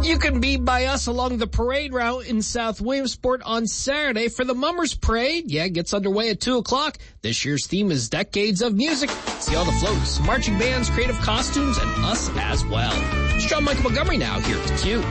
You can be by us along the parade route in South Williamsport on Saturday for the Mummers Parade. Yeah, it gets underway at 2 o'clock. This year's theme is Decades of Music. See all the floats, marching bands, creative costumes, and us as well. It's John Michael Montgomery now here at Q.